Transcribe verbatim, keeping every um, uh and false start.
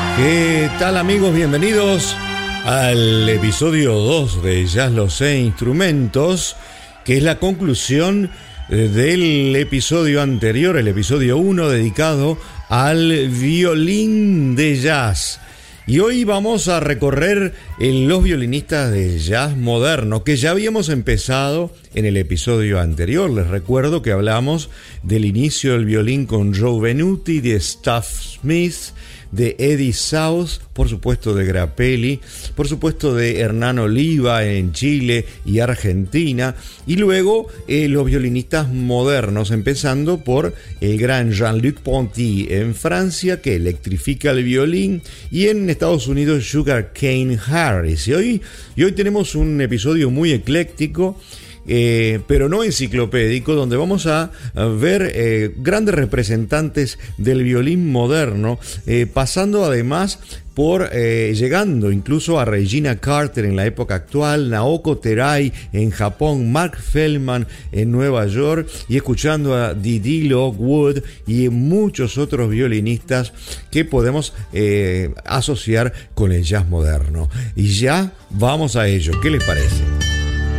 ¿Qué tal, amigos? Bienvenidos al episodio dos de Jazz Lo Sé Instrumentos, que es la conclusión del episodio anterior, el episodio uno, dedicado al violín de jazz. Y hoy vamos a recorrer los violinistas de jazz moderno, que ya habíamos empezado en el episodio anterior. Les recuerdo que hablamos del inicio del violín con Joe Venuti, de Stuff Smith, de Eddie South, por supuesto de Grappelli, por supuesto de Hernán Oliva en Chile y Argentina, y luego eh, los violinistas modernos, empezando por el gran Jean-Luc Ponty en Francia, que electrifica el violín, y en Estados Unidos Sugar Cane Harris. Y hoy, y hoy tenemos un episodio muy ecléctico, Eh, pero no enciclopédico, donde vamos a, a ver eh, grandes representantes del violín moderno, eh, pasando además por, eh, llegando incluso a Regina Carter en la época actual, Naoko Terai en Japón, Mark Feldman en Nueva York, y escuchando a Didi Lockwood y muchos otros violinistas que podemos eh, asociar con el jazz moderno. Y ya vamos a ello, ¿qué les parece?